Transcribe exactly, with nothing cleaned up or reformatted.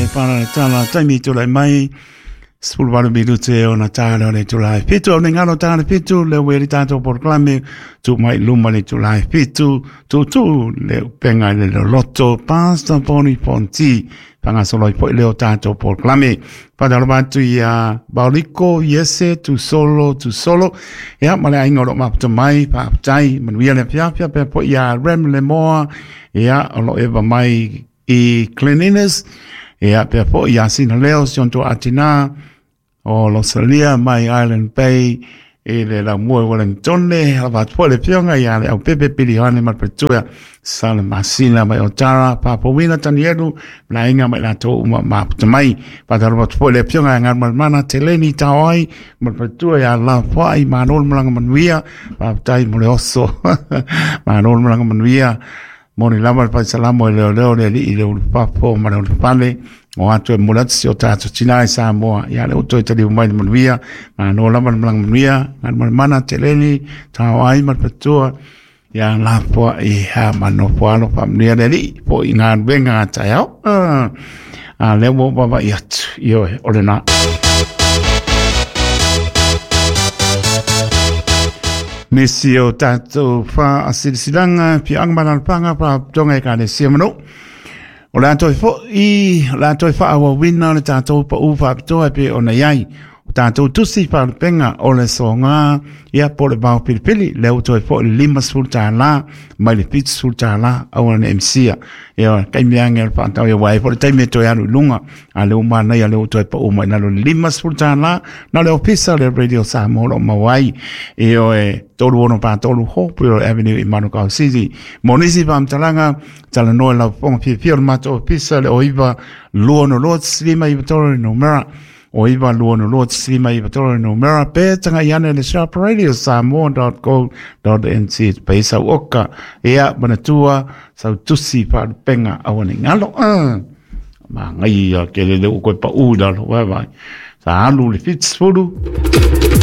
le para tala taimi tu le mai sul valo bidu te ona tala le tu lai pitu o ngalo tala pitu le weri tato proclame tu mai luma le tu lai pitu tu tu le penga le lotto pasta poni ponti panga solo i le tato proclame pada lo batu ya bauliko yese tu solo tu solo ya male ai ngoro ma tu mai pa tai manuia le pia pia pe po ya rem le moa ya lo eva mai i cleanliness ya pe po ya sin leo son to atina o lo salia mai Island Bay e le la mo Wellington le va po le pionga ya le o pepe pilione ma petua sala masina mai o tara pa po wina tanieru la inga mai la to ma ma mai pa da ro po le pionga ngar ma mana teleni tawai ma petua ya la fai ma no mlanga manuia pa tai mo le oso ma no mlanga manuia moni lama pa salamo le le le li le papo ma le pale o atu mulat si o tato tina sa mo ya le uto itali mai manuia ma no lama mlanga manuia ngar mana teleni tawai ma petua ya la po i ha mano po ano pamnia le li po inga benga tayao a le mo baba yat yo olena Nisi o tato fa asilsilanga pi angmanal panga pa tonga ka le siamano. O la toi fo i la toi fa awa wina le tato pa ufa pitoa pe ona yai. O tato tusi pa penga o le songa ia po le bao pilipili le o toi fo lima sulta la mai le pit sulta la awa le M C a. Ia kai mianga le pa tau ia wai po le taime toi alu lunga a le umana ia le o toi pa uma ina lo lima sulta la na le opisa le radio sa molo mawai e o e tolu ono pa tolu Hope Avenue i Manukau City. Monisi pa mtalanga tala noe la ponga pia pia mato opisa le oiva luono loa slima i batoro no mera oiva luono loa slima i batoro no mera pe tanga iane le Sharp Radio samoa dot co dot n z paisa oka ea manatua sau tusi pa penga awane ngalo uh. ma ngai ya ke le le ukoi pa uda lo wai wai sa alu le fitsfulu